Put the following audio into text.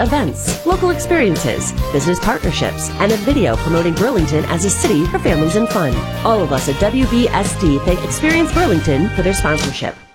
events, local experiences, business partnerships, and a video promoting Burlington as a city for families and fun. All of us at WBSD thank Experience Burlington for their sponsorship.